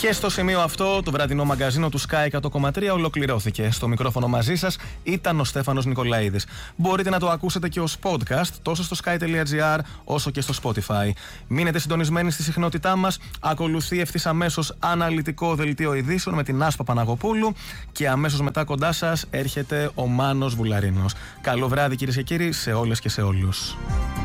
Και στο σημείο αυτό, το βραδινό μαγκαζίνο του Sky 100,3 ολοκληρώθηκε. Στο μικρόφωνο μαζί σας ήταν ο Στέφανος Νικολαίδης. Μπορείτε να το ακούσετε και ως podcast τόσο στο sky.gr όσο και στο Spotify. Μείνετε συντονισμένοι στη συχνότητά μας. Ακολουθεί ευθύς αμέσως αναλυτικό δελτίο ειδήσεων με την Άσπα Παναγοπούλου και αμέσως μετά κοντά σας έρχεται ο Μάνος Βουλαρίνος. Καλό βράδυ κυρίες και κύριοι σε όλες και σε όλους.